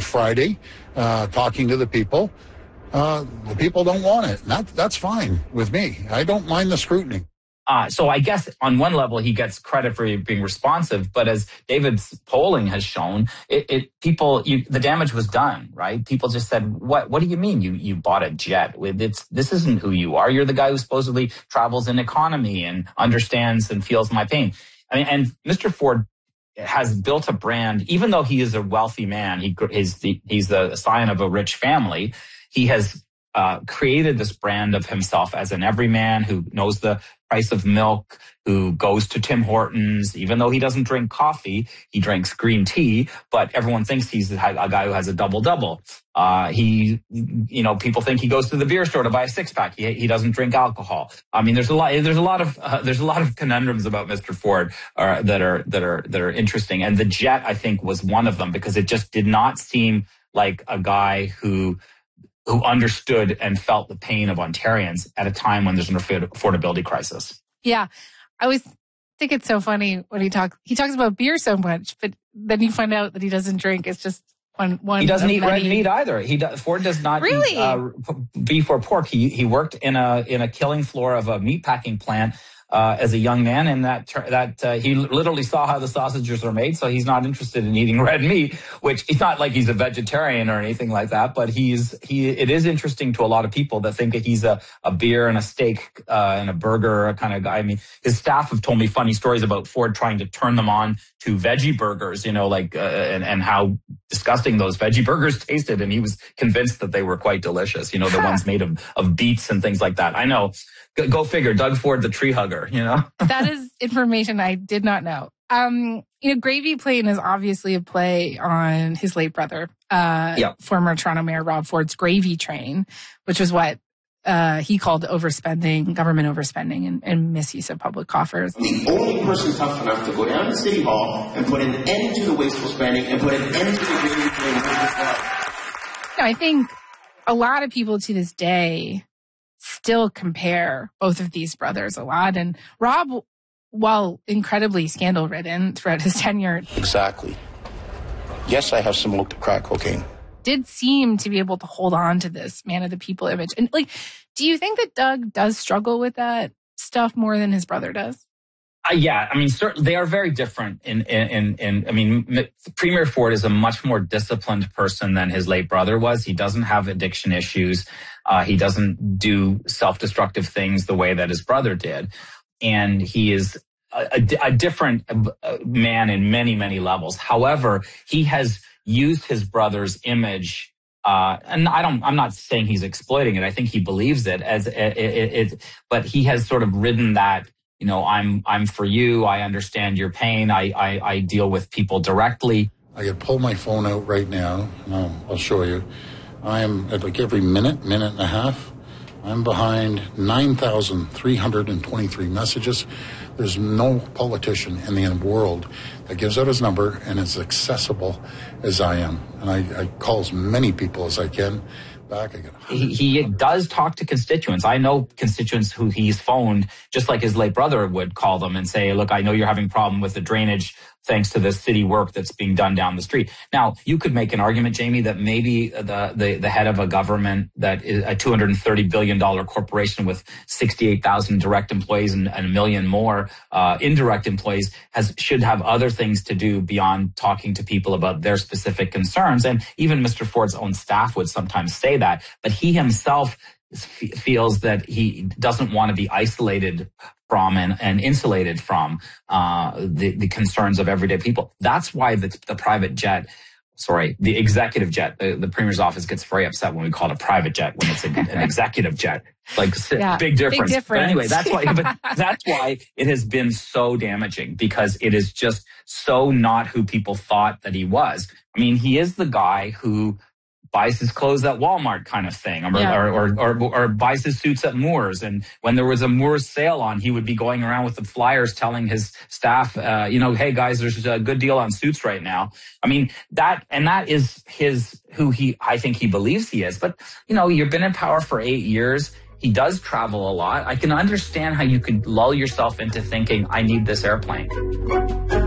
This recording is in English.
Friday, talking to the people. The people don't want it. That's fine with me. I don't mind the scrutiny. So I guess on one level he gets credit for being responsive, but as David's polling has shown, the damage was done, right? People just said, "What do you mean you bought a jet? This isn't who you are. You're the guy who supposedly travels in economy and understands and feels my pain." I mean, and Mr. Ford has built a brand, even though he is a wealthy man. He's the scion of a rich family. He has created this brand of himself as an everyman who knows the price of milk, who goes to Tim Hortons, even though he doesn't drink coffee, he drinks green tea, but everyone thinks he's a guy who has a double-double. People think he goes to the beer store to buy a six-pack. He doesn't drink alcohol. I mean, there's a lot of conundrums about Mr. Ford that are interesting. And the jet, I think, was one of them, because it just did not seem like a guy who understood and felt the pain of Ontarians at a time when there's an affordability crisis. Yeah. I always think it's so funny when he talks about beer so much, but then you find out that he doesn't drink. It's just one. He doesn't eat red meat either. Ford does not eat beef or pork. He worked in a killing floor of a meatpacking plant as a young man, and that he literally saw how the sausages are made, so he's not interested in eating red meat, which it's not like he's a vegetarian or anything like that, but it is interesting to a lot of people that think that he's a beer and a steak and a burger kind of guy. I mean, his staff have told me funny stories about Ford trying to turn them on to veggie burgers, and how disgusting those veggie burgers tasted, and he was convinced that they were quite delicious, the ones made of beets and things like that. I know. Go figure. Doug Ford, the tree hugger, That is information I did not know. Gravy Plane is obviously a play on his late brother, former Toronto Mayor Rob Ford's gravy train, which was what he called government overspending and misuse of public coffers. The only person tough enough to go down to City Hall and put an end to the wasteful spending and put an end to the gravy train. I think a lot of people to this day still compare both of these brothers a lot. And Rob, while incredibly scandal-ridden throughout his tenure... Exactly. Yes, I have smoked crack cocaine. ...did seem to be able to hold on to this man of the people image. And, do you think that Doug does struggle with that stuff more than his brother does? Yeah, I mean, certainly they are very different. Premier Ford is a much more disciplined person than his late brother was. He doesn't have addiction issues. He doesn't do self-destructive things the way that his brother did. And he is a different man in many, many levels. However, he has used his brother's image, and I'm not saying he's exploiting it. I think he believes it but he has sort of ridden that. I'm for you. I understand your pain. I deal with people directly. I could pull my phone out right now. I'll show you. I am at every minute and a half. I'm behind 9,323 messages. There's no politician in the world that gives out his number and is accessible as I am. And I call as many people as I can back. He does talk to constituents. I know constituents who he's phoned, just like his late brother would call them and say, look, I know you're having a problem with the drainage thanks to the city work that's being done down the street. Now, you could make an argument, Jamie, that maybe the head of a government that is a $230 billion corporation with 68,000 direct employees and a million more indirect employees should have other things to do beyond talking to people about their specific concerns. And even Mr. Ford's own staff would sometimes say that. But he himself feels that he doesn't want to be isolated from and insulated from the concerns of everyday people. That's why the executive jet, the Premier's office gets very upset when we call it a private jet when it's an executive jet. Big difference. But anyway, that's why it has been so damaging, because it is just so not who people thought that he was. I mean, he is the guy who buys his clothes at Walmart kind of thing, or buys his suits at Moores. And when there was a Moores sale on, he would be going around with the flyers telling his staff, hey guys, there's a good deal on suits right now. I mean, that is I think he believes he is. But, you've been in power for 8 years. He does travel a lot. I can understand how you could lull yourself into thinking, I need this airplane.